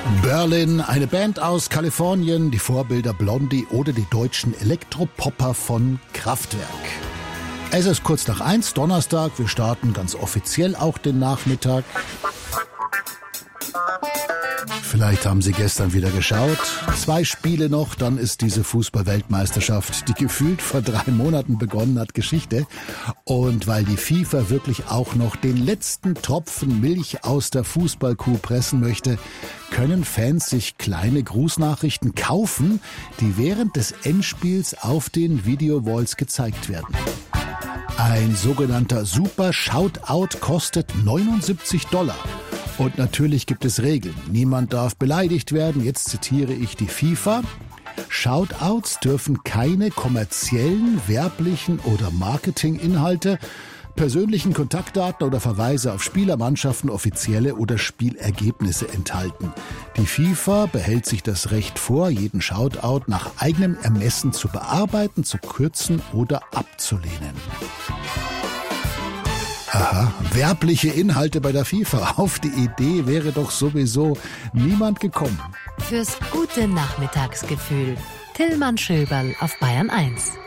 Berlin, eine Band aus Kalifornien, die Vorbilder Blondie oder die deutschen Elektropopper von Kraftwerk. Es ist kurz nach 1, Donnerstag, wir starten ganz offiziell auch den Nachmittag. Vielleicht haben Sie gestern wieder geschaut. 2 Spiele noch, dann ist diese Fußball-Weltmeisterschaft, die gefühlt vor 3 Monaten begonnen hat, Geschichte. Und weil die FIFA wirklich auch noch den letzten Tropfen Milch aus der Fußballkuh pressen möchte, können Fans sich kleine Grußnachrichten kaufen, die während des Endspiels auf den Video-Walls gezeigt werden. Ein sogenannter Super Shoutout kostet $79. Und natürlich gibt es Regeln. Niemand darf beleidigt werden. Jetzt zitiere ich die FIFA. Shoutouts dürfen keine kommerziellen, werblichen oder Marketinginhalte, persönlichen Kontaktdaten oder Verweise auf Spieler, Mannschaften, offizielle oder Spielergebnisse enthalten. Die FIFA behält sich das Recht vor, jeden Shoutout nach eigenem Ermessen zu bearbeiten, zu kürzen oder abzulehnen. Aha, werbliche Inhalte bei der FIFA. Auf die Idee wäre doch sowieso niemand gekommen. Fürs gute Nachmittagsgefühl. Tillmann Schöberl auf Bayern 1.